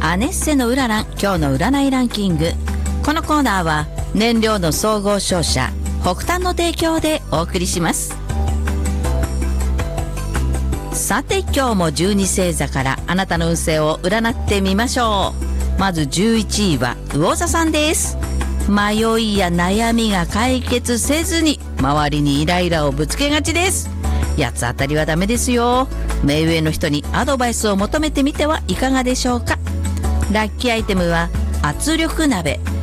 アネッセの占い、今日の占いランキング。このコーナーは燃料の総合商社北端の提供でお送りします。さて今日も12星座からあなたの運勢を占ってみましょう。まず11位は魚座さんです。迷いや悩みが解決せずに周りにイライラをぶつけがちです。八つ当たりはダメですよ。目上の人にアドバイスを求めてみてはいかがでしょうか。ラッキーアイテムは圧力鍋。